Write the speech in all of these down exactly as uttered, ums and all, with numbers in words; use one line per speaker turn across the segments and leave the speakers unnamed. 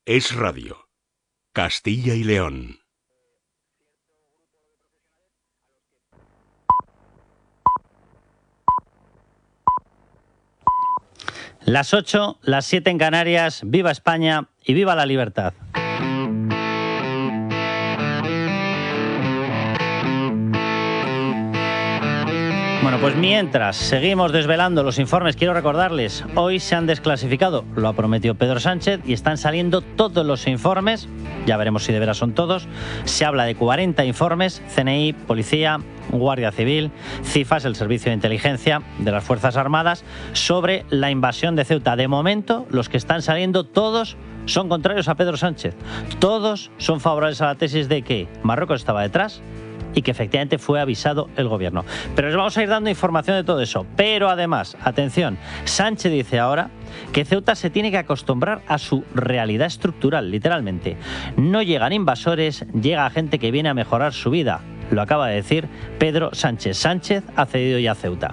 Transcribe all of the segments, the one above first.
Es Radio. Castilla y León.
Las ocho, las siete en Canarias. Viva España y viva la libertad. Bueno, pues mientras seguimos desvelando los informes, quiero recordarles, hoy se han desclasificado, lo ha prometido Pedro Sánchez, y están saliendo todos los informes, ya veremos si de veras son todos. Se habla de cuarenta informes, C N I, Policía, Guardia Civil, CIFAS, el Servicio de Inteligencia de las Fuerzas Armadas, sobre la invasión de Ceuta. De momento, los que están saliendo, todos son contrarios a Pedro Sánchez. Todos son favorables a la tesis de que Marruecos estaba detrás y que efectivamente fue avisado el gobierno. Pero les vamos a ir dando información de todo eso. Pero además, atención, Sánchez dice ahora que Ceuta se tiene que acostumbrar a su realidad estructural, literalmente. No llegan invasores, llega gente que viene a mejorar su vida. Lo acaba de decir Pedro Sánchez. Sánchez ha cedido ya a Ceuta.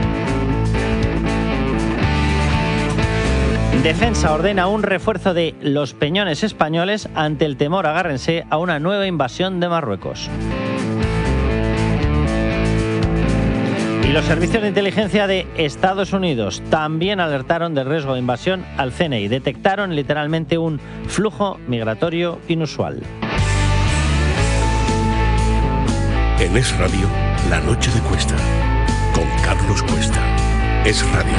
Defensa ordena un refuerzo de los peñones españoles ante el temor, agárrense, a una nueva invasión de Marruecos. Y los servicios de inteligencia de Estados Unidos también alertaron del riesgo de invasión al C N I. Detectaron literalmente un flujo migratorio inusual.
En Es Radio, la noche de Cuesta, con Carlos Cuesta. Es Radio.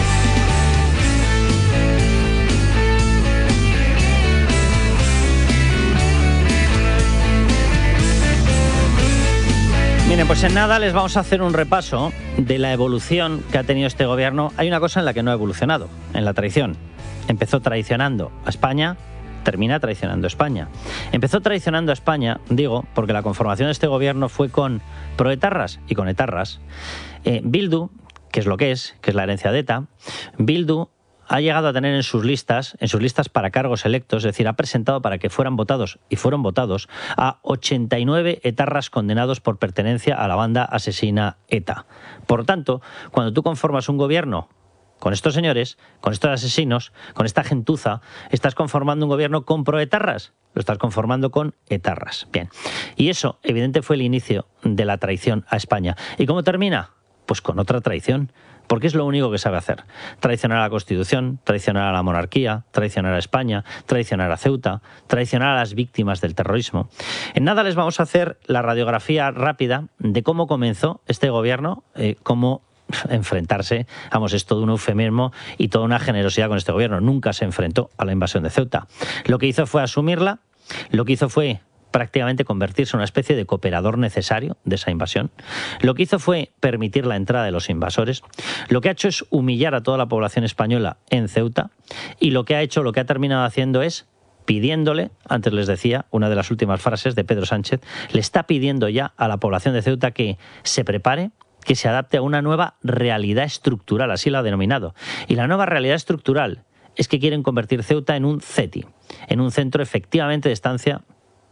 Miren, pues en nada les vamos a hacer un repaso de la evolución que ha tenido este gobierno. Hay una cosa en la que no ha evolucionado, en la traición. Empezó traicionando a España, termina traicionando a España. Empezó traicionando a España, digo, porque la conformación de este gobierno fue con proetarras y con etarras. Eh, Bildu, que es lo que es, que es la herencia de ETA, Bildu ha llegado a tener en sus listas, en sus listas para cargos electos, es decir, ha presentado para que fueran votados, y fueron votados, a ochenta y nueve etarras condenados por pertenencia a la banda asesina ETA. Por lo tanto, cuando tú conformas un gobierno con estos señores, con estos asesinos, con esta gentuza, estás conformando un gobierno con proetarras, lo estás conformando con etarras. Bien, y eso, evidente, fue el inicio de la traición a España. ¿Y cómo termina? Pues con otra traición. Porque es lo único que sabe hacer. Traicionar a la Constitución, traicionar a la monarquía, traicionar a España, traicionar a Ceuta, traicionar a las víctimas del terrorismo. En nada les vamos a hacer la radiografía rápida de cómo comenzó este gobierno, eh, cómo enfrentarse, vamos, es todo un eufemismo y toda una generosidad con este gobierno. Nunca se enfrentó a la invasión de Ceuta. Lo que hizo fue asumirla, lo que hizo fue prácticamente convertirse en una especie de cooperador necesario de esa invasión. Lo que hizo fue permitir la entrada de los invasores. Lo que ha hecho es humillar a toda la población española en Ceuta. Y lo que ha hecho, lo que ha terminado haciendo es pidiéndole, antes les decía, una de las últimas frases de Pedro Sánchez, le está pidiendo ya a la población de Ceuta que se prepare, que se adapte a una nueva realidad estructural, así lo ha denominado. Y la nueva realidad estructural es que quieren convertir Ceuta en un C E T I, en un centro efectivamente de estancia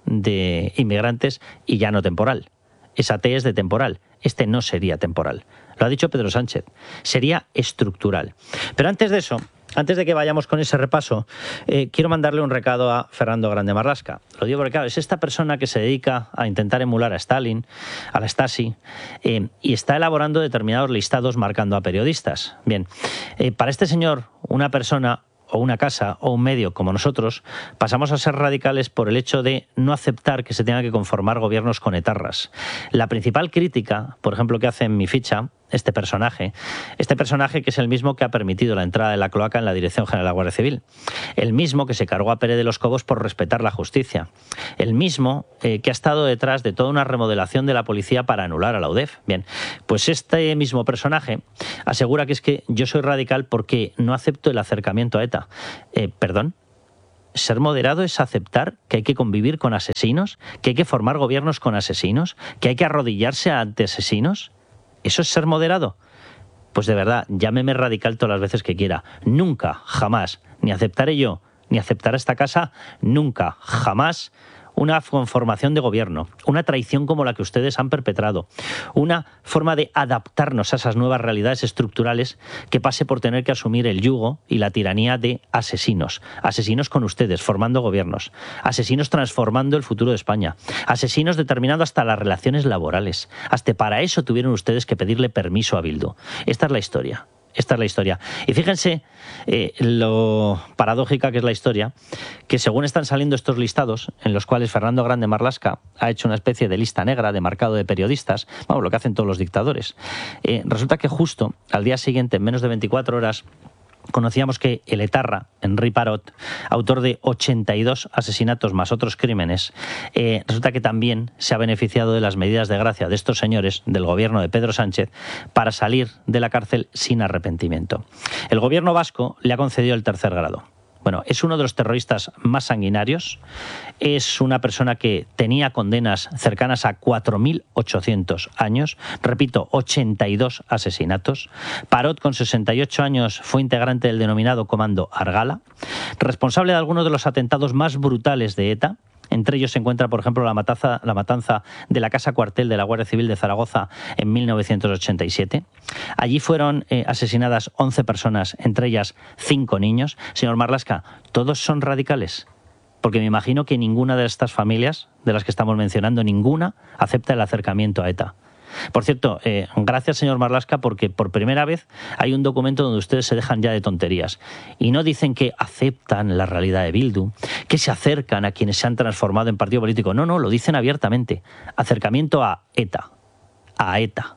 de inmigrantes y ya no temporal. Esa T es de temporal, este no sería temporal. Lo ha dicho Pedro Sánchez, sería estructural. Pero antes de eso, antes de que vayamos con ese repaso, eh, quiero mandarle un recado a Fernando Grande Marlaska. Lo digo porque, claro, es esta persona que se dedica a intentar emular a Stalin, a la Stasi, eh, y está elaborando determinados listados marcando a periodistas. Bien, eh, para este señor, una persona o una casa o un medio como nosotros, pasamos a ser radicales por el hecho de no aceptar que se tengan que conformar gobiernos con etarras. La principal crítica, por ejemplo, que hace en mi ficha este personaje, este personaje que es el mismo que ha permitido la entrada de la cloaca en la Dirección General de la Guardia Civil, el mismo que se cargó a Pérez de los Cobos por respetar la justicia, el mismo eh, que ha estado detrás de toda una remodelación de la policía para anular a la U D E F. Bien, pues este mismo personaje asegura que es que yo soy radical porque no acepto el acercamiento a ETA. Eh, ¿Perdón? ¿Ser moderado es aceptar que hay que convivir con asesinos? ¿Que hay que formar gobiernos con asesinos? ¿Que hay que arrodillarse ante asesinos? ¿Eso es ser moderado? Pues de verdad, llámeme radical todas las veces que quiera. Nunca, jamás, ni aceptaré yo, ni aceptará esta casa, nunca, jamás, una conformación de gobierno, una traición como la que ustedes han perpetrado, una forma de adaptarnos a esas nuevas realidades estructurales que pase por tener que asumir el yugo y la tiranía de asesinos. Asesinos con ustedes, formando gobiernos. Asesinos transformando el futuro de España. Asesinos determinando hasta las relaciones laborales. Hasta para eso tuvieron ustedes que pedirle permiso a Bildu. Esta es la historia. Esta es la historia. Y fíjense eh, lo paradójica que es la historia, que según están saliendo estos listados, en los cuales Fernando Grande Marlaska ha hecho una especie de lista negra de marcado de periodistas, vamos, lo que hacen todos los dictadores, eh, resulta que justo al día siguiente, en menos de veinticuatro horas, conocíamos que el etarra, Henri Parot, autor de ochenta y dos asesinatos más otros crímenes, eh, resulta que también se ha beneficiado de las medidas de gracia de estos señores del gobierno de Pedro Sánchez para salir de la cárcel sin arrepentimiento. El gobierno vasco le ha concedido el tercer grado. Bueno, es uno de los terroristas más sanguinarios, es una persona que tenía condenas cercanas a cuatro mil ochocientos años, repito, ochenta y dos asesinatos. Parot, con sesenta y ocho años, fue integrante del denominado Comando Argala, responsable de algunos de los atentados más brutales de ETA. Entre ellos se encuentra, por ejemplo, la matanza, la matanza de la Casa Cuartel de la Guardia Civil de Zaragoza en mil novecientos ochenta y siete. Allí fueron eh, asesinadas once personas, entre ellas cinco niños. Señor Marlaska, ¿todos son radicales? Porque me imagino que ninguna de estas familias, de las que estamos mencionando, ninguna acepta el acercamiento a ETA. Por cierto, eh, gracias, señor Marlaska, porque por primera vez hay un documento donde ustedes se dejan ya de tonterías y no dicen que aceptan la realidad de Bildu, que se acercan a quienes se han transformado en partido político. No, no, lo dicen abiertamente. Acercamiento a ETA. A ETA.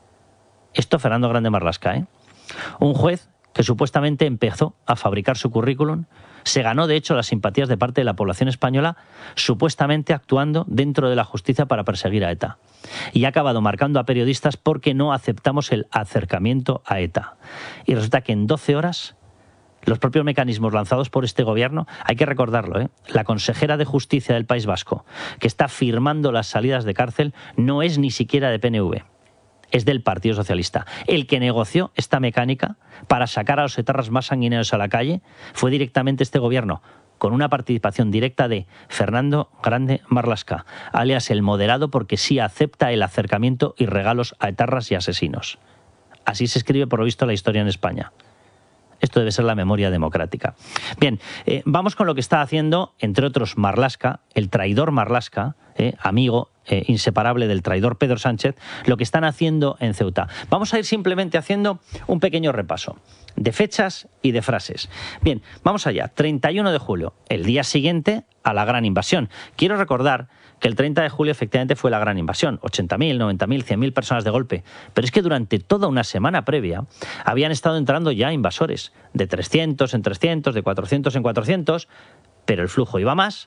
Esto Fernando Grande Marlaska, ¿eh? Un juez que supuestamente empezó a fabricar su currículum, se ganó de hecho las simpatías de parte de la población española, supuestamente actuando dentro de la justicia para perseguir a ETA. Y ha acabado marcando a periodistas porque no aceptamos el acercamiento a ETA. Y resulta que en doce horas, los propios mecanismos lanzados por este gobierno, hay que recordarlo, ¿eh? La consejera de Justicia del País Vasco, que está firmando las salidas de cárcel, no es ni siquiera de P N V. Es del Partido Socialista. El que negoció esta mecánica para sacar a los etarras más sanguinarios a la calle fue directamente este gobierno, con una participación directa de Fernando Grande Marlaska, alias el moderado, porque sí acepta el acercamiento y regalos a etarras y asesinos. Así se escribe, por lo visto, la historia en España. Esto debe ser la memoria democrática. Bien, eh, vamos con lo que está haciendo, entre otros, Marlaska, el traidor Marlaska, eh, amigo eh, inseparable del traidor Pedro Sánchez, lo que están haciendo en Ceuta. Vamos a ir simplemente haciendo un pequeño repaso de fechas y de frases. Bien, vamos allá. treinta y uno de julio, el día siguiente a la gran invasión. Quiero recordar que el treinta de julio efectivamente fue la gran invasión, ochenta mil, noventa mil, cien mil personas de golpe. Pero es que durante toda una semana previa habían estado entrando ya invasores, de trescientos en trescientos, de cuatrocientos en cuatrocientos, pero el flujo iba más.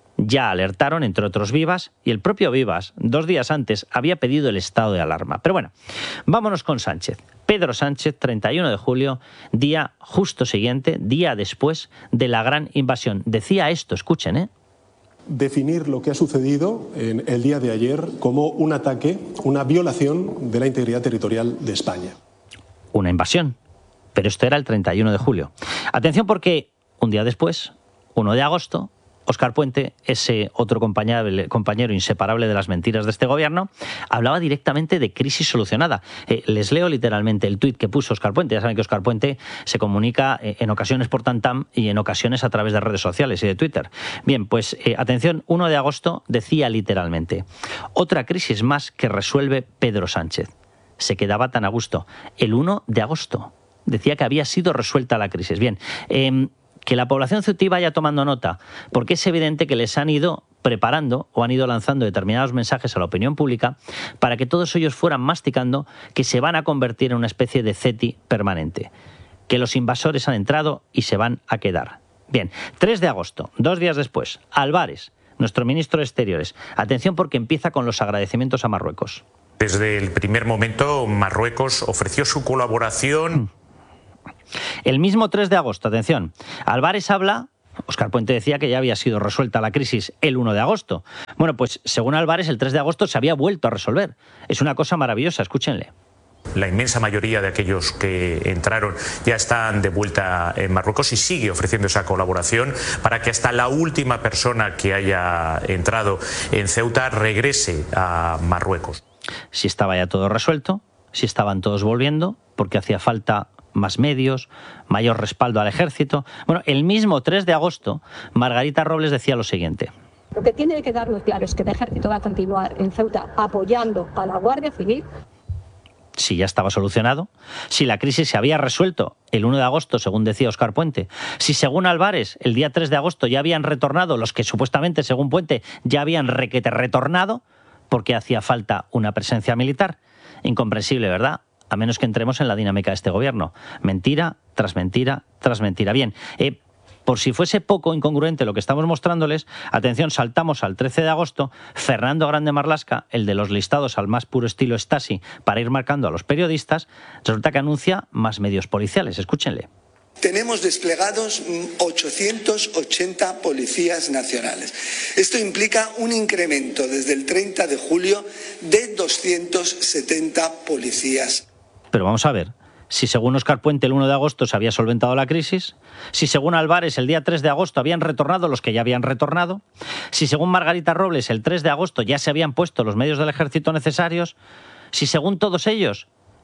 Ya alertaron, entre otros, Vivas, y el propio Vivas, dos días antes, había pedido el estado de alarma. Pero bueno, vámonos con Sánchez. Pedro Sánchez, treinta y uno de julio, día justo siguiente, día después de la gran invasión. Decía esto, escuchen, ¿eh?
Definir lo que ha sucedido en el día de ayer como un ataque, una violación de la integridad territorial de España.
Una invasión, pero esto era el treinta y uno de julio. Atención, porque un día después, uno de agosto, Óscar Puente, ese otro compañero, compañero inseparable de las mentiras de este gobierno, hablaba directamente de crisis solucionada. Eh, les leo literalmente el tuit que puso Óscar Puente. Ya saben que Óscar Puente se comunica eh, en ocasiones por Tantam y en ocasiones a través de redes sociales y de Twitter. Bien, pues eh, atención, uno de agosto decía literalmente: otra crisis más que resuelve Pedro Sánchez. Se quedaba tan a gusto. El uno de agosto decía que había sido resuelta la crisis. Bien, eh, que la población ceutí vaya tomando nota, porque es evidente que les han ido preparando o han ido lanzando determinados mensajes a la opinión pública para que todos ellos fueran masticando que se van a convertir en una especie de CETI permanente, que los invasores han entrado y se van a quedar. Bien, tres de agosto, dos días después, Álvarez, nuestro ministro de Exteriores. Atención, porque empieza con los agradecimientos a Marruecos.
Desde el primer momento, Marruecos ofreció su colaboración.
Mm. El mismo tres de agosto, atención, Álvarez habla, Óscar Puente decía que ya había sido resuelta la crisis el uno de agosto. Bueno, pues según Álvarez, el tres de agosto se había vuelto a resolver. Es una cosa maravillosa, escúchenle.
La inmensa mayoría de aquellos que entraron ya están de vuelta en Marruecos y sigue ofreciendo esa colaboración para que hasta la última persona que haya entrado en Ceuta regrese a Marruecos.
Si estaba ya todo resuelto, si estaban todos volviendo, porque hacía falta más medios, mayor respaldo al ejército. Bueno, el mismo tres de agosto, Margarita Robles decía lo siguiente.
Lo que tiene que quedarnos claro es que el ejército va a continuar en Ceuta apoyando a la Guardia Civil.
Si ya estaba solucionado, si la crisis se había resuelto el uno de agosto, según decía Óscar Puente, si según Álvarez el día tres de agosto ya habían retornado los que supuestamente, según Puente, ya habían requete retornado, porque hacía falta una presencia militar. Incomprensible, ¿verdad? A menos que entremos en la dinámica de este gobierno. Mentira tras mentira tras mentira. Bien, eh, por si fuese poco incongruente lo que estamos mostrándoles, atención, saltamos al trece de agosto, Fernando Grande Marlaska, el de los listados al más puro estilo Stasi, para ir marcando a los periodistas, resulta que anuncia más medios policiales. Escúchenle.
Tenemos desplegados ochocientos ochenta policías nacionales. Esto implica un incremento desde el treinta de julio de doscientos setenta policías.
Pero vamos a ver. Si según Óscar Puente el uno de agosto se había solventado la crisis, si según Álvarez el día tres de agosto habían retornado los que ya habían retornado, si según Margarita Robles el tres de agosto ya se habían puesto los medios del ejército necesarios, si según todos ellos,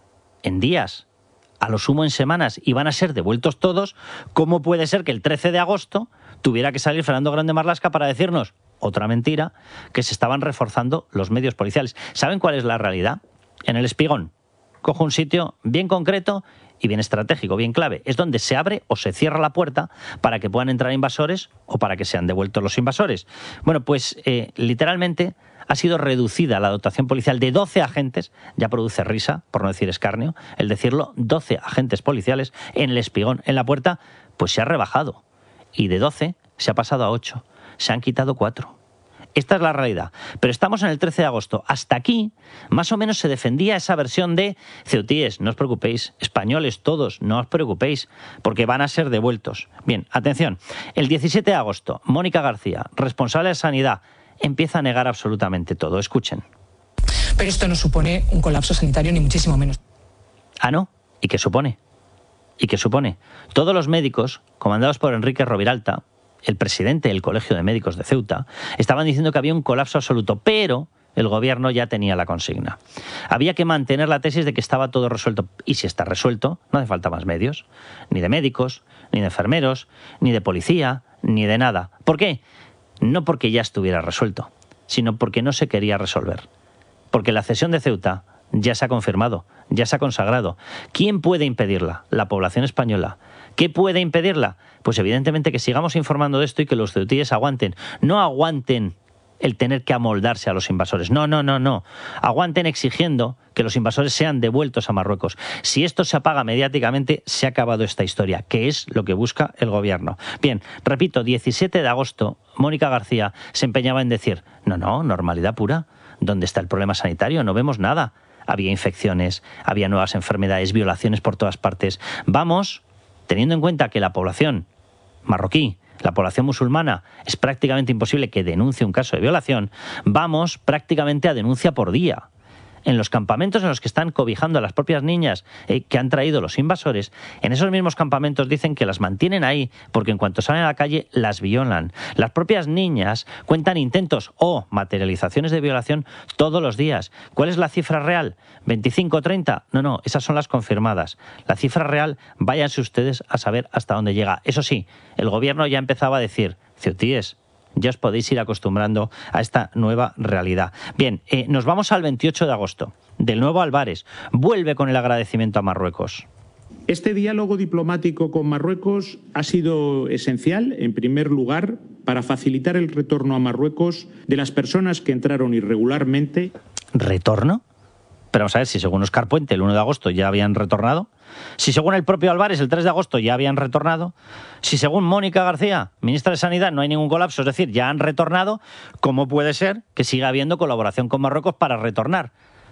en días, a lo sumo en semanas, iban a ser devueltos todos, ¿cómo puede ser que el trece de agosto tuviera que salir Fernando Grande Marlaska para decirnos, otra mentira, que se estaban reforzando los medios policiales? ¿Saben cuál es la realidad? En El Espigón. Cojo un sitio bien concreto y bien estratégico, bien clave. Es donde se abre o se cierra la puerta para que puedan entrar invasores o para que sean devueltos los invasores. Bueno, pues eh, literalmente ha sido reducida la dotación policial de doce agentes, ya produce risa, por no decir escarnio, el decirlo, doce agentes policiales en El Espigón, en la puerta, pues se ha rebajado. Y de doce se ha pasado a ocho, se han quitado cuatro. Esta es la realidad. Pero estamos en el trece de agosto. Hasta aquí, más o menos se defendía esa versión de ceutíes, no os preocupéis, españoles todos, no os preocupéis, porque van a ser devueltos. Bien, atención. El diecisiete de agosto, Mónica García, responsable de Sanidad, empieza a negar absolutamente todo. Escuchen.
Pero esto no supone un colapso sanitario, ni muchísimo menos.
Ah, ¿no? ¿Y qué supone? ¿Y qué supone? Todos los médicos, comandados por Enrique Roviralta, el presidente del Colegio de Médicos de Ceuta, estaban diciendo que había un colapso absoluto, pero el gobierno ya tenía la consigna. Había que mantener la tesis de que estaba todo resuelto. Y si está resuelto, no hace falta más medios. Ni de médicos, ni de enfermeros, ni de policía, ni de nada. ¿Por qué? No porque ya estuviera resuelto, sino porque no se quería resolver. Porque la cesión de Ceuta ya se ha confirmado, ya se ha consagrado. ¿Quién puede impedirla? La población española. ¿Qué puede impedirla? Pues evidentemente que sigamos informando de esto y que los ceutíes aguanten. No aguanten el tener que amoldarse a los invasores. No, no, no, no. Aguanten exigiendo que los invasores sean devueltos a Marruecos. Si esto se apaga mediáticamente, se ha acabado esta historia, que es lo que busca el gobierno. Bien, repito, diecisiete de agosto, Mónica García se empeñaba en decir, no, no, normalidad pura. ¿Dónde está el problema sanitario? No vemos nada. Había infecciones, había nuevas enfermedades, violaciones por todas partes. Vamos, teniendo en cuenta que la población marroquí, la población musulmana, es prácticamente imposible que denuncie un caso de violación, vamos prácticamente a denuncia por día. En los campamentos en los que están cobijando a las propias niñas eh, que han traído los invasores, en esos mismos campamentos dicen que las mantienen ahí porque en cuanto salen a la calle las violan. Las propias niñas cuentan intentos o materializaciones de violación todos los días. ¿Cuál es la cifra real? ¿veinticinco o treinta? No, no, esas son las confirmadas. La cifra real, váyanse ustedes a saber hasta dónde llega. Eso sí, el gobierno ya empezaba a decir, ceutíes, ya os podéis ir acostumbrando a esta nueva realidad. Bien, eh, nos vamos al veintiocho de agosto. Del nuevo Álvarez vuelve con el agradecimiento a Marruecos.
Este diálogo diplomático con Marruecos ha sido esencial, en primer lugar, para facilitar el retorno a Marruecos de las personas que entraron irregularmente.
¿Retorno? Pero vamos a ver, si según Óscar Puente el uno de agosto ya habían retornado, si según el propio Álvarez el tres de agosto ya habían retornado, si según Mónica García, ministra de Sanidad, no hay ningún colapso, es decir, ya han retornado, ¿cómo puede ser que siga habiendo colaboración con Marruecos para retornar?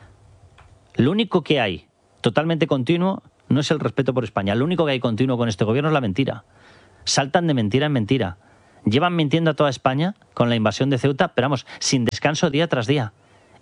Lo único que hay totalmente continuo no es el respeto por España, lo único que hay continuo con este gobierno es la mentira. Saltan de mentira en mentira. Llevan mintiendo a toda España con la invasión de Ceuta, pero vamos, sin descanso día tras día.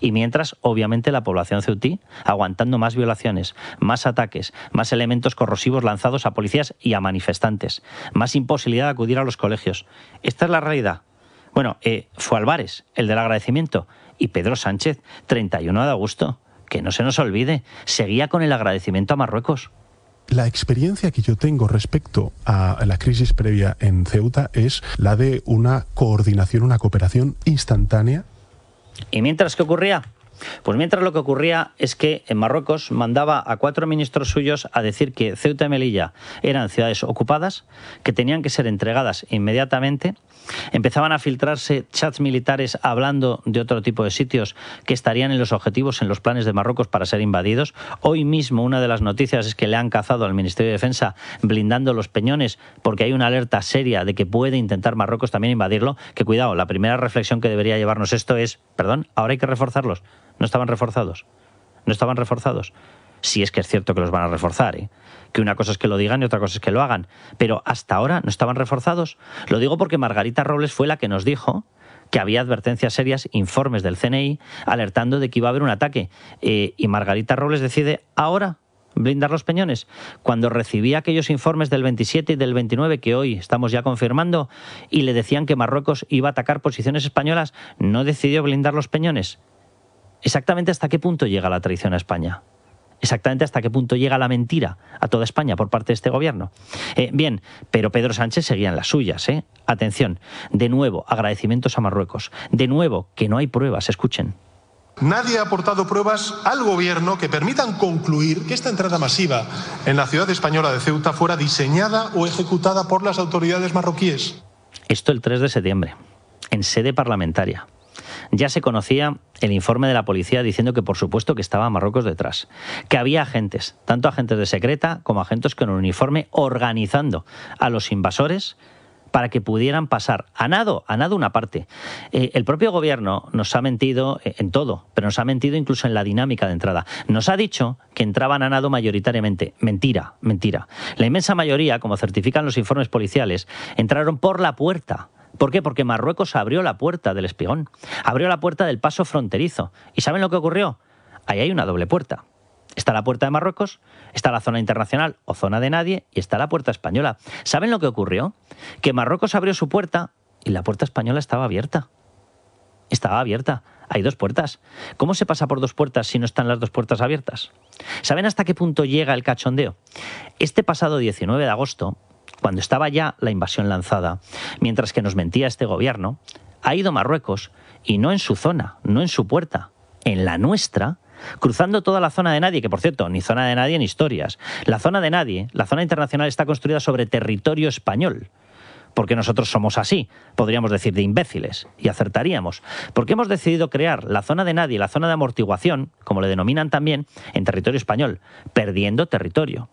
Y mientras, obviamente, la población ceutí aguantando más violaciones, más ataques, más elementos corrosivos lanzados a policías y a manifestantes, más imposibilidad de acudir a los colegios. Esta es la realidad. Bueno, eh, fue Álvarez, el del agradecimiento, y Pedro Sánchez, treinta y uno de agosto. Que no se nos olvide, seguía con el agradecimiento a Marruecos.
La experiencia que yo tengo respecto a la crisis previa en Ceuta es la de una coordinación, una cooperación instantánea.
¿Y mientras qué ocurría? Pues mientras lo que ocurría es que en Marruecos mandaba a cuatro ministros suyos a decir que Ceuta y Melilla eran ciudades ocupadas, que tenían que ser entregadas inmediatamente. Empezaban a filtrarse chats militares hablando de otro tipo de sitios que estarían en los objetivos, en los planes de Marruecos para ser invadidos. Hoy mismo una de las noticias es que le han cazado al Ministerio de Defensa blindando los Peñones porque hay una alerta seria de que puede intentar Marruecos también invadirlo. Que cuidado, la primera reflexión que debería llevarnos esto es, perdón, ahora hay que reforzarlos. No estaban reforzados. No estaban reforzados. Sí es que es cierto que los van a reforzar, ¿eh? Que una cosa es que lo digan y otra cosa es que lo hagan. Pero hasta ahora no estaban reforzados. Lo digo porque Margarita Robles fue la que nos dijo que había advertencias serias, informes del C N I, alertando de que iba a haber un ataque. Eh, y Margarita Robles decide ahora blindar los Peñones. Cuando recibía aquellos informes del veintisiete y del veintinueve, que hoy estamos ya confirmando, y le decían que Marruecos iba a atacar posiciones españolas, ¿no decidió blindar los Peñones? ¿Exactamente hasta qué punto llega la traición a España? ¿Exactamente hasta qué punto llega la mentira a toda España por parte de este gobierno? Eh, bien, pero Pedro Sánchez seguía en las suyas, ¿eh? Atención, de nuevo, agradecimientos a Marruecos. De nuevo, que no hay pruebas, escuchen.
Nadie ha aportado pruebas al gobierno que permitan concluir que esta entrada masiva en la ciudad española de Ceuta fuera diseñada o ejecutada por las autoridades marroquíes.
Esto el tres de septiembre, en sede parlamentaria. Ya se conocía el informe de la policía diciendo que por supuesto que estaba Marruecos detrás, que había agentes, tanto agentes de secreta como agentes con un uniforme, organizando a los invasores para que pudieran pasar a nado, a nado una parte. Eh, el propio gobierno nos ha mentido en todo, pero nos ha mentido incluso en la dinámica de entrada. Nos ha dicho que entraban a nado mayoritariamente. Mentira, mentira. La inmensa mayoría, como certifican los informes policiales, entraron por la puerta. ¿Por qué? Porque Marruecos abrió la puerta del Espigón, abrió la puerta del paso fronterizo. ¿Y saben lo que ocurrió? Ahí hay una doble puerta. Está la puerta de Marruecos, está la zona internacional o zona de nadie y está la puerta española. ¿Saben lo que ocurrió? Que Marruecos abrió su puerta y la puerta española estaba abierta. Estaba abierta. Hay dos puertas. ¿Cómo se pasa por dos puertas si no están las dos puertas abiertas? ¿Saben hasta qué punto llega el cachondeo? Este pasado diecinueve de agosto, cuando estaba ya la invasión lanzada, mientras que nos mentía este gobierno, ha ido Marruecos, y no en su zona, no en su puerta, en la nuestra, cruzando toda la zona de nadie, que por cierto, ni zona de nadie ni historias. La zona de nadie, la zona internacional, está construida sobre territorio español. Porque nosotros somos así, podríamos decir de imbéciles, y acertaríamos. Porque hemos decidido crear la zona de nadie, la zona de amortiguación, como le denominan también, en territorio español, perdiendo territorio.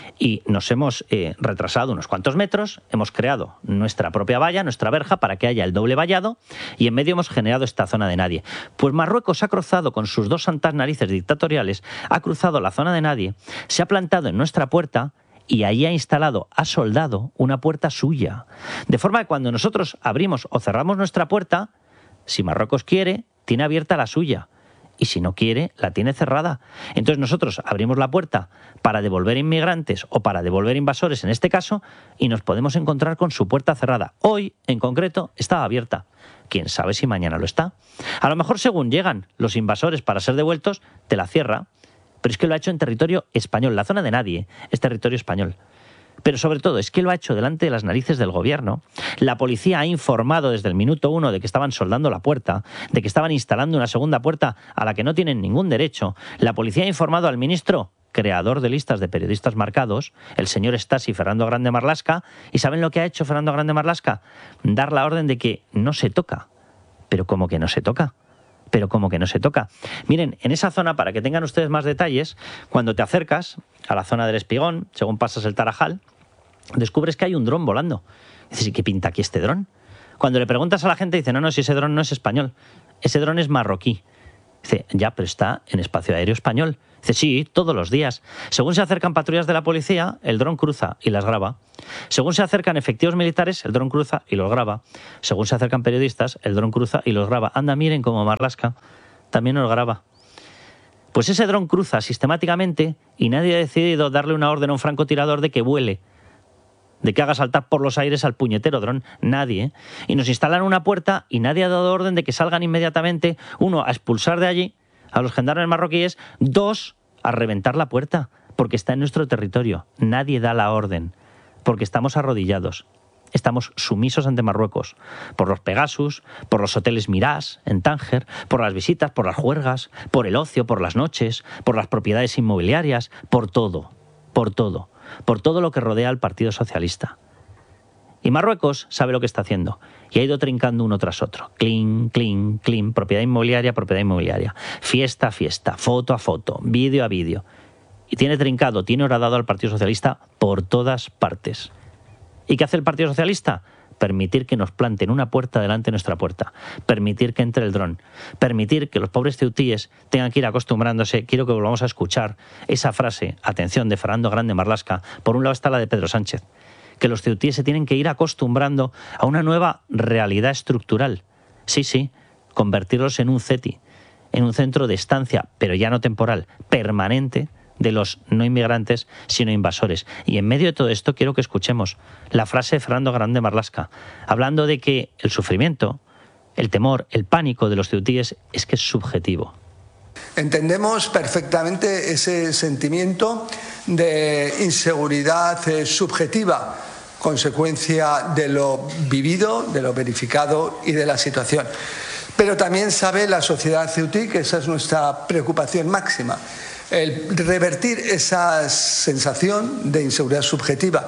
Y nos hemos eh, retrasado unos cuantos metros, hemos creado nuestra propia valla, nuestra verja, para que haya el doble vallado, y en medio hemos generado esta zona de nadie. Pues Marruecos ha cruzado con sus dos santas narices dictatoriales, ha cruzado la zona de nadie, se ha plantado en nuestra puerta, y ahí ha instalado, ha soldado una puerta suya. De forma que cuando nosotros abrimos o cerramos nuestra puerta, si Marruecos quiere, tiene abierta la suya. Y si no quiere, la tiene cerrada. Entonces nosotros abrimos la puerta para devolver inmigrantes o para devolver invasores en este caso y nos podemos encontrar con su puerta cerrada. Hoy, en concreto, estaba abierta. Quién sabe si mañana lo está. A lo mejor según llegan los invasores para ser devueltos, te la cierra. Pero es que lo ha hecho en territorio español. La zona de nadie es territorio español. Pero sobre todo es que lo ha hecho delante de las narices del gobierno. La policía ha informado desde el minuto uno de que estaban soldando la puerta, de que estaban instalando una segunda puerta a la que no tienen ningún derecho. La policía ha informado al ministro, creador de listas de periodistas marcados, el señor Stasi Fernando Grande Marlaska. ¿Y saben lo que ha hecho Fernando Grande Marlaska? Dar la orden de que no se toca. Pero ¿cómo que no se toca? Pero como que no se toca. Miren, en esa zona, para que tengan ustedes más detalles, cuando te acercas a la zona del Espigón, según pasas el Tarajal, descubres que hay un dron volando. Dices, ¿y qué pinta aquí este dron? Cuando le preguntas a la gente, dice, no, no, si ese dron no es español, ese dron es marroquí. Dice, ya, pero está en espacio aéreo español. Dice, sí, todos los días. Según se acercan patrullas de la policía, el dron cruza y las graba. Según se acercan efectivos militares, el dron cruza y los graba. Según se acercan periodistas, el dron cruza y los graba. Anda, miren cómo Marlaska también nos graba. Pues ese dron cruza sistemáticamente y nadie ha decidido darle una orden a un francotirador de que vuele, de que haga saltar por los aires al puñetero dron. Nadie, ¿eh? Y nos instalan una puerta y nadie ha dado orden de que salgan inmediatamente, uno, a expulsar de allí a los gendarmes marroquíes, dos, a reventar la puerta, porque está en nuestro territorio. Nadie da la orden, porque estamos arrodillados. Estamos sumisos ante Marruecos, por los Pegasus, por los hoteles Mirage en Tánger, por las visitas, por las juergas, por el ocio, por las noches, por las propiedades inmobiliarias, por todo, por todo, por todo lo que rodea al Partido Socialista. Y Marruecos sabe lo que está haciendo y ha ido trincando uno tras otro. Clean, clean, clean, propiedad inmobiliaria, propiedad inmobiliaria, fiesta a fiesta, foto a foto, vídeo a vídeo. Y tiene trincado, tiene horadado al Partido Socialista por todas partes. ¿Y qué hace el Partido Socialista? Permitir que nos planten una puerta delante de nuestra puerta, permitir que entre el dron, permitir que los pobres ceutíes tengan que ir acostumbrándose. Quiero que volvamos a escuchar esa frase, atención, de Fernando Grande Marlaska. Por un lado está la de Pedro Sánchez, que los ceutíes se tienen que ir acostumbrando a una nueva realidad estructural. Sí, sí, convertirlos en un CETI, en un centro de estancia, pero ya no temporal, permanente, de los no inmigrantes, sino invasores. Y en medio de todo esto quiero que escuchemos la frase de Fernando Grande Marlaska, hablando de que el sufrimiento, el temor, el pánico de los ceutíes es que es subjetivo.
Entendemos perfectamente ese sentimiento de inseguridad eh, subjetiva, consecuencia de lo vivido, de lo verificado y de la situación. Pero también sabe la sociedad ceutí que esa es nuestra preocupación máxima, el revertir esa sensación de inseguridad subjetiva.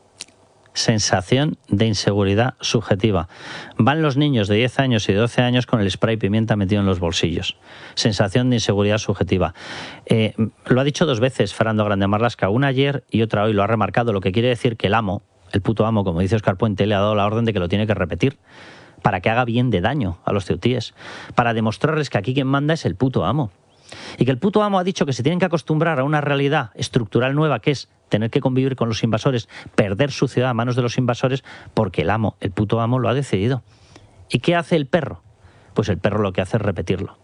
Sensación de inseguridad subjetiva. Van los niños de diez años y de doce años con el spray pimienta metido en los bolsillos. Sensación de inseguridad subjetiva. Eh, lo ha dicho dos veces Fernando Grande Marlaska, una ayer y otra hoy, lo ha remarcado, lo que quiere decir que el amo, el puto amo, como dice Óscar Puente, le ha dado la orden de que lo tiene que repetir para que haga bien de daño a los ceutíes, para demostrarles que aquí quien manda es el puto amo. Y que el puto amo ha dicho que se tienen que acostumbrar a una realidad estructural nueva, que es tener que convivir con los invasores, perder su ciudad a manos de los invasores, porque el amo, el puto amo, lo ha decidido. ¿Y qué hace el perro? Pues el perro lo que hace es repetirlo.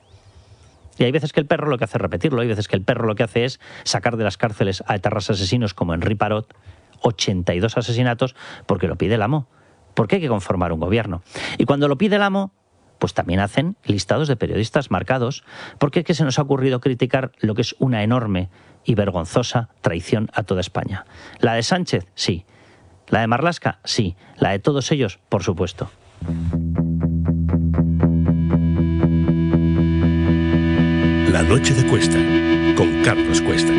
Y hay veces que el perro lo que hace es repetirlo, hay veces que el perro lo que hace es sacar de las cárceles a etarras asesinos como Henri Parot, ochenta y dos asesinatos, porque lo pide el amo, porque hay que conformar un gobierno. Y cuando lo pide el amo, pues también hacen listados de periodistas marcados, porque es que se nos ha ocurrido criticar lo que es una enorme y vergonzosa traición a toda España. La de Sánchez, sí. La de Marlaska, sí. La de todos ellos, por supuesto.
La noche de Cuesta, con Carlos Cuesta.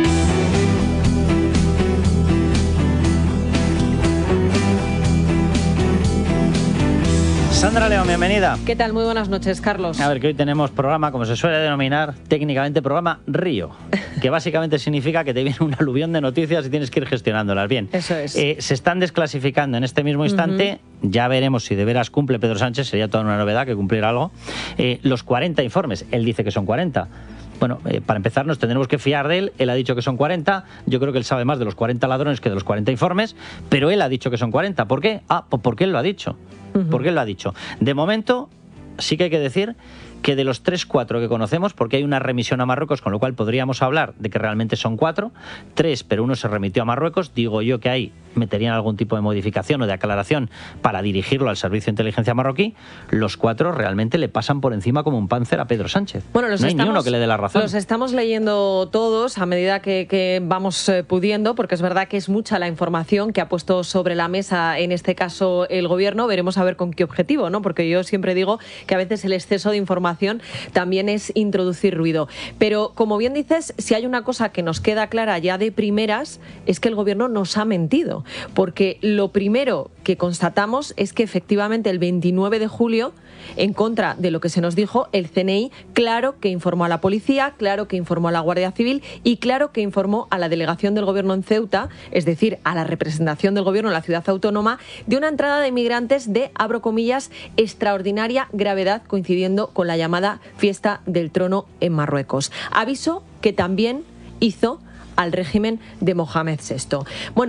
Sandra León, bienvenida.
¿Qué tal? Muy buenas noches, Carlos.
A ver, que hoy tenemos programa, como se suele denominar técnicamente, programa Río, que básicamente significa que te viene un aluvión de noticias y tienes que ir gestionándolas bien.
Eso es.
Eh, se están desclasificando en este mismo instante, uh-huh. Ya veremos si de veras cumple Pedro Sánchez, sería toda una novedad que cumplir algo, eh, los cuarenta informes. Él dice que son cuarenta. Bueno, eh, para empezar nos tendremos que fiar de él. Él ha dicho que son cuarenta. Yo creo que él sabe más de los cuarenta ladrones que de los cuarenta informes, pero él ha dicho que son cuarenta. ¿Por qué? Ah, pues porque él lo ha dicho. Uh-huh. Porque él lo ha dicho. De momento, sí que hay que decir que de los tres, cuatro que conocemos, porque hay una remisión a Marruecos, con lo cual podríamos hablar de que realmente son cuatro, tres, pero uno se remitió a Marruecos, digo yo que ahí meterían algún tipo de modificación o de aclaración para dirigirlo al Servicio de Inteligencia marroquí, los cuatro realmente le pasan por encima como un panzer a Pedro Sánchez.
Bueno, los
no hay
estamos,
ni uno que le dé la razón.
Los estamos leyendo todos a medida que, que vamos eh, pudiendo, porque es verdad que es mucha la información que ha puesto sobre la mesa, en este caso el Gobierno. Veremos a ver con qué objetivo, ¿no? Porque yo siempre digo que a veces el exceso de información también es introducir ruido. Pero, como bien dices, si hay una cosa que nos queda clara ya de primeras, es que el Gobierno nos ha mentido. Porque lo primero que constatamos es que efectivamente el veintinueve de julio, en contra de lo que se nos dijo, el C N I, claro que informó a la policía, claro que informó a la Guardia Civil y claro que informó a la delegación del Gobierno en Ceuta, es decir, a la representación del Gobierno en la ciudad autónoma, de una entrada de migrantes de, abro comillas, extraordinaria gravedad, coincidiendo con la llamada fiesta del trono en Marruecos. Aviso que también hizo al régimen de Mohamed sexto. Bueno,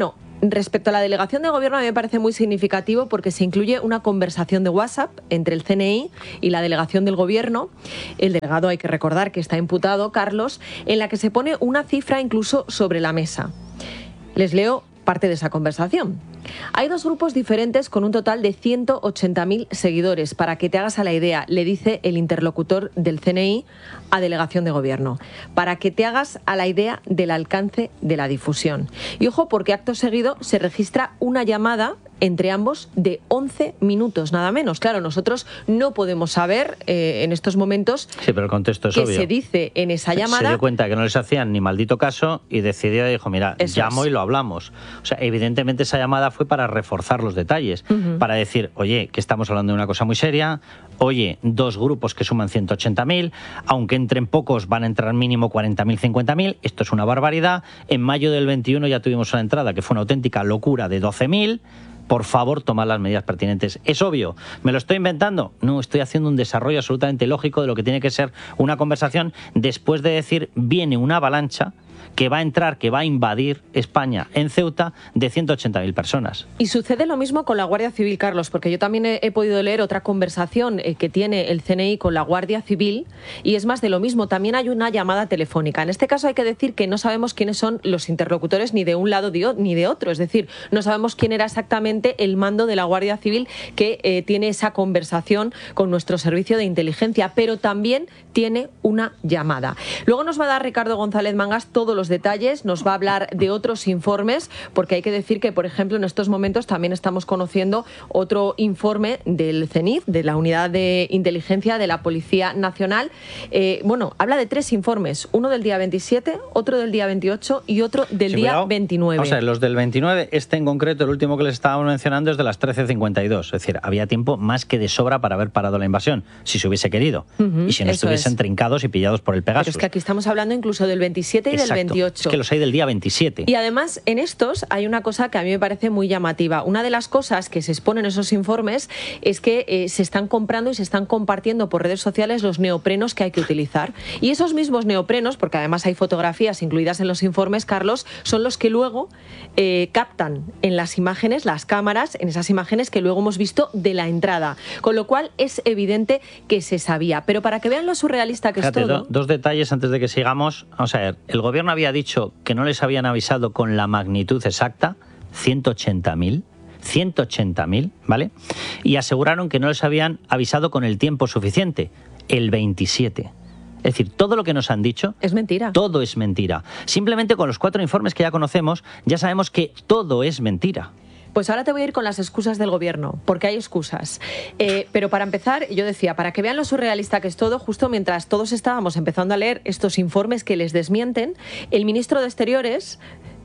Respecto a la delegación de gobierno, a mí me parece muy significativo porque se incluye una conversación de WhatsApp entre el C N I y la delegación del gobierno. El delegado, hay que recordar que está imputado, Carlos, en la que se pone una cifra incluso sobre la mesa. Les leo parte de esa conversación. Hay dos grupos diferentes con un total de ciento ochenta mil seguidores. Para que te hagas a la idea, le dice el interlocutor del C N I a delegación de gobierno. Para que te hagas a la idea del alcance de la difusión. Y ojo, porque acto seguido se registra una llamada entre ambos de once minutos, nada menos. Claro, nosotros no podemos saber eh, en estos momentos
sí, pero el contexto es
qué
obvio.
se dice en esa llamada.
Se dio cuenta que no les hacían ni maldito caso y decidió, dijo, mira, Eso llamo es. y lo hablamos. O sea, evidentemente esa llamada fue para reforzar los detalles, uh-huh. para decir, oye, que estamos hablando de una cosa muy seria, oye, dos grupos que suman ciento ochenta mil, aunque entren pocos van a entrar mínimo cuarenta mil, cincuenta mil, esto es una barbaridad. En mayo del veintiuno ya tuvimos una entrada que fue una auténtica locura de doce mil. Por favor, tomad las medidas pertinentes. ¿Es obvio? ¿Me lo estoy inventando? No, estoy haciendo un desarrollo absolutamente lógico de lo que tiene que ser una conversación después de decir, viene una avalancha que va a entrar, que va a invadir España en Ceuta de ciento ochenta mil personas.
Y sucede lo mismo con la Guardia Civil, Carlos, porque yo también he, he podido leer otra conversación eh, que tiene el C N I con la Guardia Civil y es más de lo mismo, también hay una llamada telefónica. En este caso hay que decir que no sabemos quiénes son los interlocutores ni de un lado ni de otro, es decir, no sabemos quién era exactamente el mando de la Guardia Civil que eh, tiene esa conversación con nuestro servicio de inteligencia, pero también tiene una llamada. Luego nos va a dar Ricardo González Mangas todos los detalles, nos va a hablar de otros informes, porque hay que decir que, por ejemplo, en estos momentos también estamos conociendo otro informe del C N I F, de la Unidad de Inteligencia de la Policía Nacional. Eh, bueno, habla de tres informes, uno del día veintisiete, otro del día veintiocho y otro del sí, día cuidado. veintinueve.
Vamos a ver, los del veintinueve, este en concreto, el último que les estábamos mencionando es de las trece cincuenta y dos, es decir, había tiempo más que de sobra para haber parado la invasión, si se hubiese querido, uh-huh, y si no estuviesen es. trincados y pillados por el Pegasus.
Pero es que aquí estamos hablando incluso del veintisiete y Exacto. del veintiocho.
Es que los hay del día veintisiete.
Y además, en estos hay una cosa que a mí me parece muy llamativa. Una de las cosas que se exponen en esos informes es que eh, se están comprando y se están compartiendo por redes sociales los neoprenos que hay que utilizar. Y esos mismos neoprenos, porque además hay fotografías incluidas en los informes, Carlos, son los que luego eh, captan en las imágenes, las cámaras, en esas imágenes que luego hemos visto de la entrada. Con lo cual es evidente que se sabía. Pero para que vean lo surrealista que
Fíjate,
es todo...
Do, dos detalles antes de que sigamos. Vamos a ver, el gobierno había dicho que no les habían avisado con la magnitud exacta, ciento ochenta mil, ciento ochenta mil, ¿vale? Y aseguraron que no les habían avisado con el tiempo suficiente, el veintisiete. Es decir, todo lo que nos han dicho...
Es mentira.
Todo es mentira. Simplemente con los cuatro informes que ya conocemos, ya sabemos que todo es mentira.
Pues ahora te voy a ir con las excusas del gobierno, porque hay excusas. Eh, pero para empezar, yo decía, para que vean lo surrealista que es todo, justo mientras todos estábamos empezando a leer estos informes que les desmienten, el ministro de Exteriores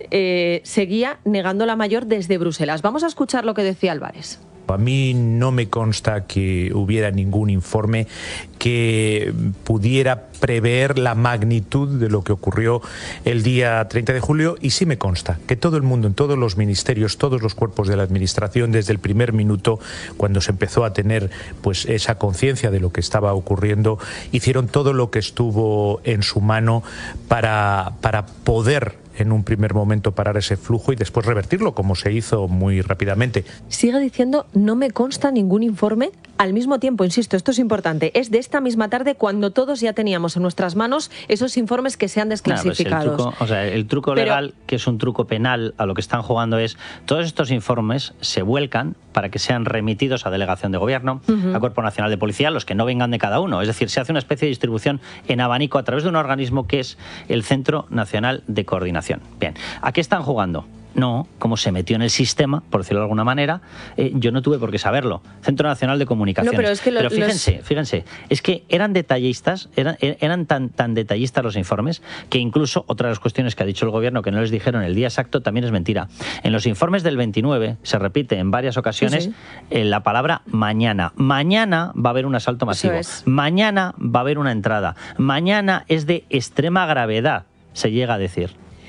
eh, seguía negando la mayor desde Bruselas. Vamos a escuchar lo que decía Álvarez.
A mí no me consta que hubiera ningún informe que pudiera prever la magnitud de lo que ocurrió el día treinta de julio y sí me consta que todo el mundo, en todos los ministerios, todos los cuerpos de la administración, desde el primer minuto, cuando se empezó a tener pues esa conciencia de lo que estaba ocurriendo, hicieron todo lo que estuvo en su mano para, para poder en un primer momento parar ese flujo y después revertirlo, como se hizo muy rápidamente.
Sigue diciendo, no me consta ningún informe. Al mismo tiempo, insisto, esto es importante, es de esta misma tarde cuando todos ya teníamos en nuestras manos esos informes que se han desclasificado.
Claro, pues el truco, o sea, el truco Pero... legal, que es un truco penal, a lo que están jugando es, todos estos informes se vuelcan para que sean remitidos a Delegación de Gobierno, uh-huh. a Cuerpo Nacional de Policía, los que no vengan de cada uno. Es decir, se hace una especie de distribución en abanico a través de un organismo que es el Centro Nacional de Coordinación. Bien, ¿a qué están jugando? No, como se metió en el sistema, por decirlo de alguna manera, eh, yo no tuve por qué saberlo. Centro Nacional de Comunicaciones.
No, pero es que lo,
pero fíjense,
los...
fíjense, es que eran detallistas, eran, eran tan, tan detallistas los informes, que incluso otra de las cuestiones que ha dicho el gobierno que no les dijeron el día exacto también es mentira. En los informes del veintinueve se repite en varias ocasiones sí, sí. Eh, la palabra mañana. Mañana va a haber un asalto masivo. Es. Mañana va a haber una entrada. Mañana es de extrema gravedad, se llega a decir.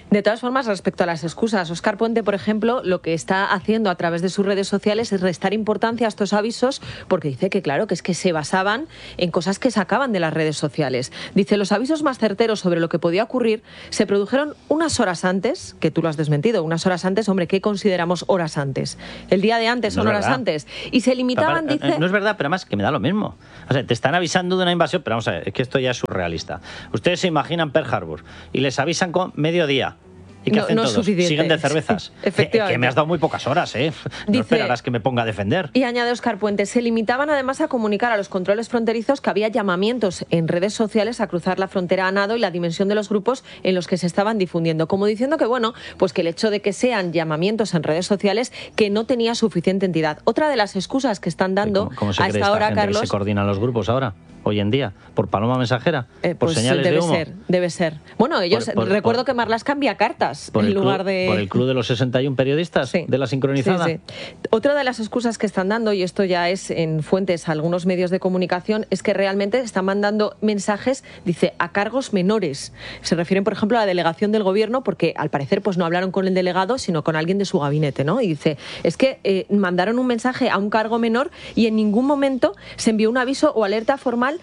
De todas formas, respecto a las excusas, Óscar Puente, por ejemplo, lo que está haciendo a través de sus redes sociales es restar importancia a estos avisos, porque dice que, claro, que es que se basaban en cosas que sacaban de las redes sociales. Dice, los avisos más certeros sobre lo que podía ocurrir se produjeron unas horas antes, que tú lo has desmentido, unas horas antes, hombre, ¿qué consideramos horas antes? El día de antes son
no
horas
verdad.
antes. Y se limitaban,
Papá,
dice...
No es verdad, pero además que me da lo mismo. O sea, te están avisando de una invasión, pero vamos a ver, es que esto ya es surrealista. Ustedes se imaginan Pearl Harbor y les avisan con mediodía. ¿Y qué
No,
hacen
no es
todos?
suficiente.
Siguen de cervezas.
Efectivamente.
Que me has dado muy pocas horas, ¿eh? No
Dice-
esperarás que me ponga a defender.
Y añade Óscar Puente, se limitaban además a comunicar a los controles fronterizos que había llamamientos en redes sociales a cruzar la frontera a nado y la dimensión de los grupos en los que se estaban difundiendo. Como diciendo que, bueno, pues que el hecho de que sean llamamientos en redes sociales que no tenía suficiente entidad. Otra de las excusas que están dando
¿Cómo, cómo se
a
cree
esta
esta
hora,
gente
Carlos...
que se coordinan los grupos ahora? Hoy en día, por paloma mensajera,
Eh,
por
pues
señales
debe
de humo.
ser, debe ser. Bueno, ellos,
Por- por-
recuerdo
por-
que Marlaska envía cartas
Por
en
el,
lugar
club,
de...
por el club de los sesenta y un periodistas
Sí.
de la sincronizada.
Sí, sí. Otra de las excusas que están dando, y esto ya es en fuentes a algunos medios de comunicación, es que realmente están mandando mensajes, dice, a cargos menores. Se refieren, por ejemplo, a la delegación del gobierno, porque al parecer pues no hablaron con el delegado, sino con alguien de su gabinete, ¿no? Y dice, es que eh, mandaron un mensaje a un cargo menor y en ningún momento se envió un aviso o alerta formal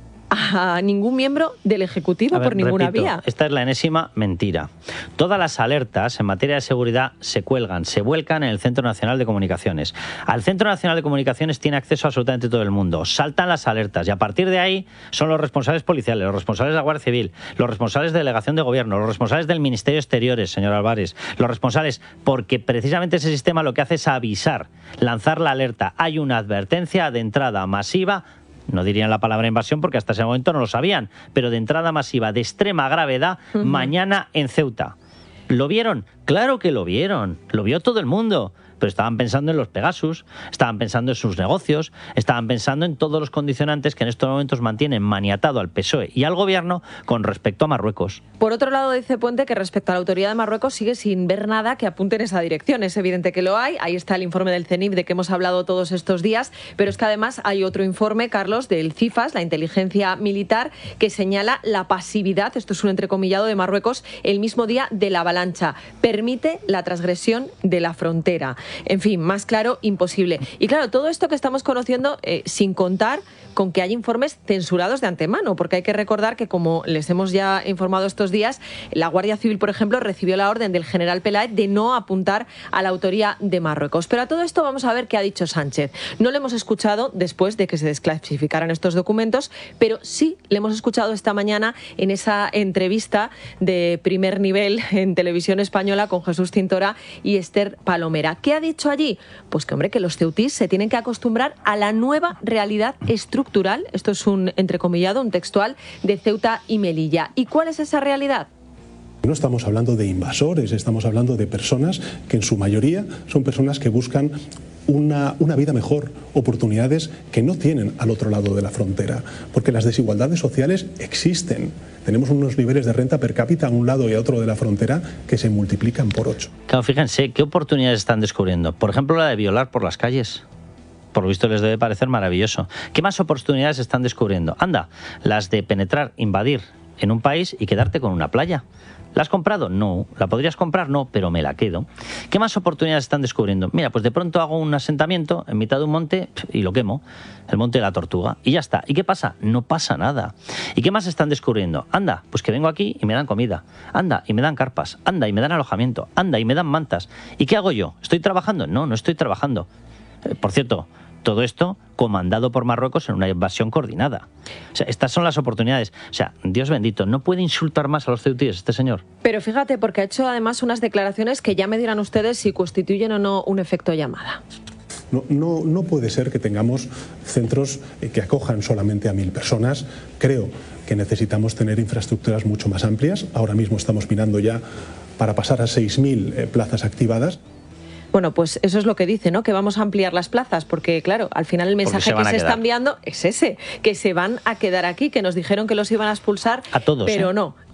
a ningún miembro del Ejecutivo
A ver,
por ninguna
repito,
vía.
Esta es la enésima mentira. Todas las alertas en materia de seguridad se cuelgan, se vuelcan en el Centro Nacional de Comunicaciones. Al Centro Nacional de Comunicaciones tiene acceso absolutamente todo el mundo. Saltan las alertas y a partir de ahí son los responsables policiales, los responsables de la Guardia Civil, los responsables de delegación de gobierno, los responsables del Ministerio de Exteriores, señor Álvarez, los responsables, porque precisamente ese sistema lo que hace es avisar, lanzar la alerta. Hay una advertencia de entrada masiva. No dirían la palabra invasión porque hasta ese momento no lo sabían, pero de entrada masiva de extrema gravedad, uh-huh. mañana en Ceuta. ¿Lo vieron? Claro que lo vieron, lo vio todo el mundo. Pero estaban pensando en los Pegasus, estaban pensando en sus negocios, estaban pensando en todos los condicionantes que en estos momentos mantienen maniatado al P S O E y al Gobierno con respecto a Marruecos.
Por otro lado, dice Puente que respecto a la autoridad de Marruecos sigue sin ver nada que apunte en esa dirección. Es evidente que lo hay, ahí está el informe del CENIF de que hemos hablado todos estos días, pero es que además hay otro informe, Carlos, del CIFAS, la inteligencia militar, que señala la pasividad, esto es un entrecomillado, de Marruecos el mismo día de la avalancha. Permite la transgresión de la frontera. En fin, más claro, imposible. Y claro, todo esto que estamos conociendo, eh, sin contar con que hay informes censurados de antemano, porque hay que recordar que, como les hemos ya informado estos días, la Guardia Civil, por ejemplo, recibió la orden del general Peláez de no apuntar a la autoría de Marruecos. Pero a todo esto vamos a ver qué ha dicho Sánchez. No le hemos escuchado después de que se desclasificaran estos documentos, pero sí le hemos escuchado esta mañana en esa entrevista de primer nivel en Televisión Española con Jesús Cintora y Esther Palomera. ¿Qué ha dicho allí? Pues que, hombre, que los ceutís se tienen que acostumbrar a la nueva realidad estructural. Esto es un entrecomillado, un textual de Ceuta y Melilla. ¿Y cuál es esa realidad?
No estamos hablando de invasores, estamos hablando de personas que en su mayoría son personas que buscan Una, una vida mejor, oportunidades que no tienen al otro lado de la frontera, porque las desigualdades sociales existen. Tenemos unos niveles de renta per cápita a un lado y a otro de la frontera que se multiplican por ocho.
Claro, fíjense, ¿qué oportunidades están descubriendo? Por ejemplo, la de violar por las calles. Por lo visto les debe parecer maravilloso. ¿Qué más oportunidades están descubriendo? Anda, las de penetrar, invadir en un país y quedarte con una playa. ¿La has comprado? No. ¿La podrías comprar? No, pero me la quedo. ¿Qué más oportunidades están descubriendo? Mira, pues de pronto hago un asentamiento en mitad de un monte y lo quemo. El monte de la Tortuga. Y ya está. ¿Y qué pasa? No pasa nada. ¿Y qué más están descubriendo? Anda, pues que vengo aquí y me dan comida. Anda, y me dan carpas. Anda, y me dan alojamiento. Anda, y me dan mantas. ¿Y qué hago yo? ¿Estoy trabajando? No, no estoy trabajando. Eh, por cierto, todo esto comandado por Marruecos en una invasión coordinada. O sea, estas son las oportunidades. O sea, Dios bendito, no puede insultar más a los ceutíes este señor.
Pero fíjate, porque ha hecho además unas declaraciones que ya me dirán ustedes si constituyen o no un efecto llamada.
No, no, no puede ser que tengamos centros que acojan solamente a mil personas. Creo que necesitamos tener infraestructuras mucho más amplias. Ahora mismo estamos mirando ya para pasar a seis mil eh, plazas activadas.
Bueno, pues eso es lo que dice, ¿no? Que vamos a ampliar las plazas, porque claro, al final el mensaje se que se está enviando es ese, que se van a quedar aquí, que nos dijeron que los iban a expulsar,
a todos,
pero
¿eh?
no.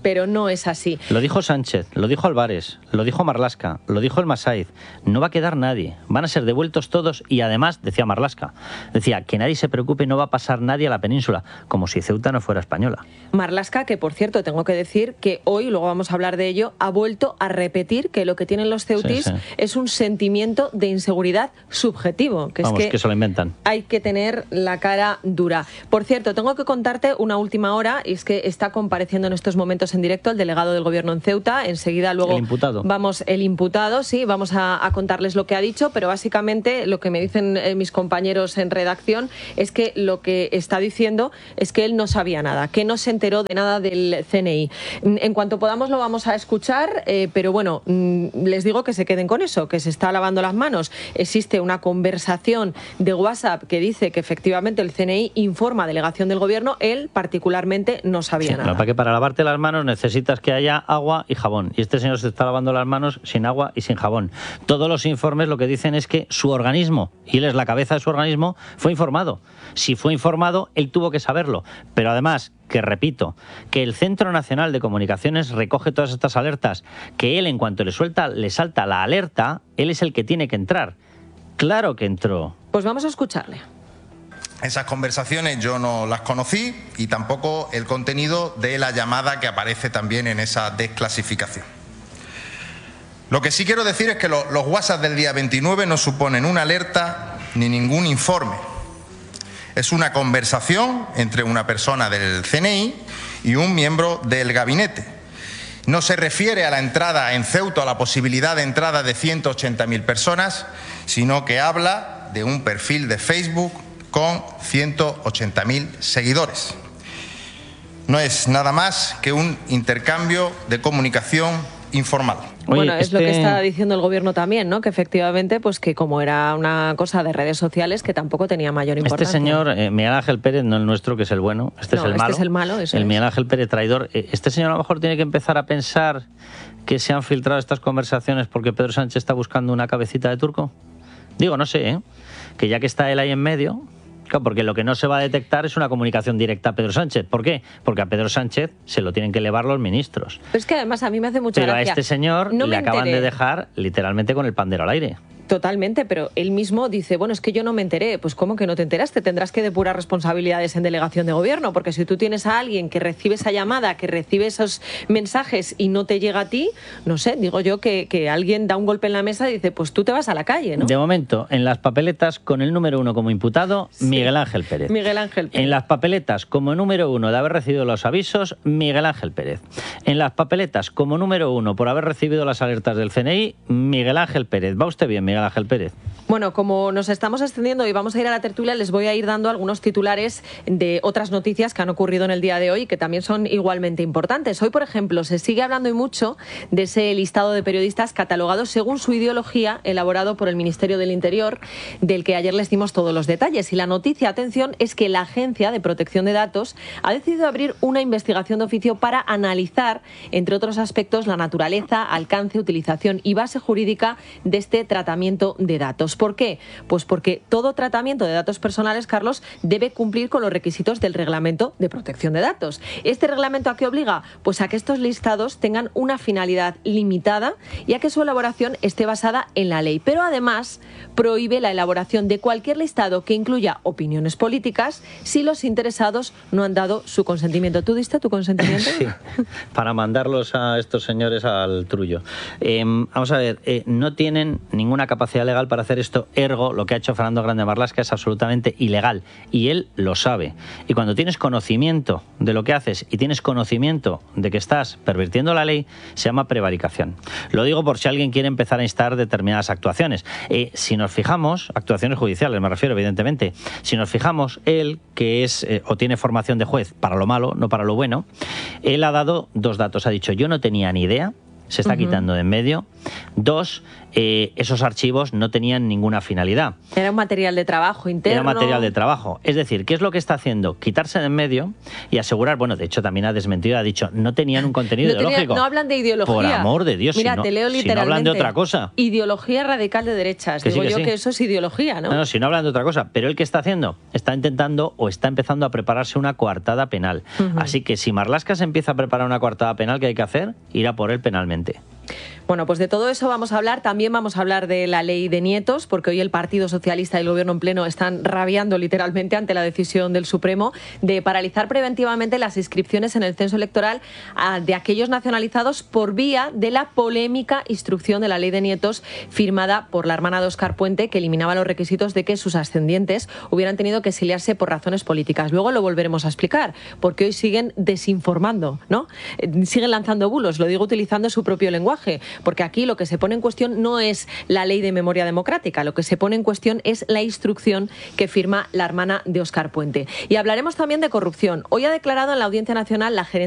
pero no es así.
Lo dijo Sánchez, lo dijo Álvarez, lo dijo Marlaska, lo dijo el Masaiz. No va a quedar nadie, van a ser devueltos todos y además, decía Marlaska, decía que nadie se preocupe, no va a pasar nadie a la península, como si Ceuta no fuera española.
Marlaska, que por cierto tengo que decir que hoy, luego vamos a hablar de ello, ha vuelto a repetir que lo que tienen los ceutíes sí, sí. es un sentimiento de inseguridad subjetivo, que
Vamos,
es que,
que se lo inventan.
Hay que tener la cara dura. Por cierto, tengo que contarte una última hora, y es que está compareciendo en estos momentos en directo el delegado del gobierno en Ceuta. Enseguida luego
el imputado.
vamos, el imputado, sí, vamos a, a contarles lo que ha dicho, pero básicamente lo que me dicen eh, mis compañeros en redacción es que lo que está diciendo es que él no sabía nada, que no se enteró de nada del C N I. En cuanto podamos lo vamos a escuchar, eh, pero bueno, les digo que se queden con eso, que se está lavando las manos. Existe una conversación de WhatsApp que dice que efectivamente el C N I informa a delegación del gobierno, él particularmente no sabía
sí,
nada.
No, para que para lavarte las manos necesitas que haya agua y jabón, y este señor se está lavando las manos sin agua y sin jabón. Todos los informes lo que dicen es que su organismo, y él es la cabeza de su organismo, fue informado. Si fue informado, él tuvo que saberlo, pero además, que repito, que el Centro Nacional de Comunicaciones recoge todas estas alertas, que él en cuanto le suelta, le salta la alerta, él es el que tiene que entrar. Claro que entró.
Pues vamos a escucharle.
Esas conversaciones yo no las conocí y tampoco el contenido de la llamada que aparece también en esa desclasificación. Lo que sí quiero decir es que lo, los WhatsApp del día veintinueve no suponen una alerta ni ningún informe. Es una conversación entre una persona del C N I y un miembro del gabinete. No se refiere a la entrada en Ceuta, a la posibilidad de entrada de ciento ochenta mil personas, sino que habla de un perfil de Facebook con ciento ochenta mil seguidores. No es nada más que un intercambio de comunicación informal.
Oye, bueno, es
este...
lo que está diciendo el gobierno también, ¿no? Que efectivamente, pues que como era una cosa de redes sociales, que tampoco tenía mayor importancia.
Este señor, eh, Miguel Ángel Pérez, no el nuestro, que es el bueno, este
no,
es el
este
malo.
es el malo, eso
El
es.
Miguel Ángel Pérez traidor. Este señor a lo mejor tiene que empezar a pensar que se han filtrado estas conversaciones porque Pedro Sánchez está buscando una cabecita de turco. Digo, no sé, ¿eh? Que ya que está él ahí en medio... Claro, porque lo que no se va a detectar es una comunicación directa a Pedro Sánchez. ¿Por qué? Porque a Pedro Sánchez se lo tienen que elevar los ministros.
Pero es que además a mí me hace mucha
Pero
gracia.
a este señor
no
le acaban
enteré.
de dejar literalmente con el pandero al aire.
Totalmente, pero él mismo dice, bueno, es que yo no me enteré. Pues ¿cómo que no te enteraste? Tendrás que depurar responsabilidades en delegación de gobierno, porque si tú tienes a alguien que recibe esa llamada, que recibe esos mensajes y no te llega a ti, no sé, digo yo que, que alguien da un golpe en la mesa y dice, pues tú te vas a la calle, ¿no?
De momento, en las papeletas, con el número uno como imputado, sí. Miguel Ángel Pérez.
Miguel Ángel Pérez.
En las papeletas, como número uno de haber recibido los avisos, Miguel Ángel Pérez. En las papeletas, como número uno por haber recibido las alertas del C N I, Miguel Ángel Pérez. ¿Va usted bien, Miguel Ángel Pérez?
Bueno, como nos estamos extendiendo y vamos a ir a la tertulia, les voy a ir dando algunos titulares de otras noticias que han ocurrido en el día de hoy y que también son igualmente importantes. Hoy, por ejemplo, se sigue hablando y mucho de ese listado de periodistas catalogados según su ideología, elaborado por el Ministerio del Interior, del que ayer les dimos todos los detalles. Y la noticia, atención, es que la Agencia de Protección de Datos ha decidido abrir una investigación de oficio para analizar, entre otros aspectos, la naturaleza, alcance, utilización y base jurídica de este tratamiento de datos. ¿Por qué? Pues porque todo tratamiento de datos personales, Carlos, debe cumplir con los requisitos del Reglamento de Protección de Datos. ¿Este reglamento a qué obliga? Pues a que estos listados tengan una finalidad limitada y a que su elaboración esté basada en la ley. Pero además prohíbe la elaboración de cualquier listado que incluya opiniones políticas si los interesados no han dado su consentimiento. ¿Tú diste tu consentimiento?
Sí, para mandarlos a estos señores al trullo. Eh, vamos a ver, eh, no tienen ninguna capacidad legal para hacer esto, ergo lo que ha hecho Fernando Grande Marlaska es absolutamente ilegal y él lo sabe. Y cuando tienes conocimiento de lo que haces y tienes conocimiento de que estás pervirtiendo la ley, se llama prevaricación. Lo digo por si alguien quiere empezar a instar determinadas actuaciones. Eh, si nos fijamos, actuaciones judiciales me refiero evidentemente, si nos fijamos, él que es eh, o tiene formación de juez para lo malo, no para lo bueno, él ha dado dos datos, ha dicho yo no tenía ni idea, se está uh-huh. quitando de en medio. Dos, eh, esos archivos no tenían ninguna finalidad.
Era un material de trabajo interno.
Era material de trabajo. Es decir, ¿qué es lo que está haciendo? Quitarse de en medio y asegurar, bueno, de hecho también ha desmentido, ha dicho, no tenían un contenido
no tenía,
ideológico.
No hablan de ideología.
Por amor de Dios,
Mira,
si no,
te leo literalmente.
Si no hablan de otra cosa.
Ideología radical de derechas.
Que
Digo
sí, que
yo
sí.
que eso es ideología, ¿no?
No, no, si no hablan de otra cosa. Pero ¿el qué está haciendo? Está intentando o está empezando a prepararse una coartada penal. Uh-huh. Así que si Marlaska se empieza a preparar una coartada penal, ¿qué hay que hacer? Ir a por él penalmente.
Bueno, pues de todo eso vamos a hablar. También vamos a hablar de la ley de nietos, porque hoy el Partido Socialista y el Gobierno en pleno están rabiando literalmente ante la decisión del Supremo de paralizar preventivamente las inscripciones en el censo electoral de aquellos nacionalizados por vía de la polémica instrucción de la ley de nietos firmada por la hermana de Óscar Puente, que eliminaba los requisitos de que sus ascendientes hubieran tenido que exiliarse por razones políticas. Luego lo volveremos a explicar, porque hoy siguen desinformando, ¿no? Siguen lanzando bulos, lo digo utilizando su propio lenguaje. Porque aquí lo que se pone en cuestión no es la ley de memoria democrática, lo que se pone en cuestión es la instrucción que firma la hermana de Óscar Puente. Y hablaremos también de corrupción. Hoy ha declarado en la Audiencia Nacional la gerente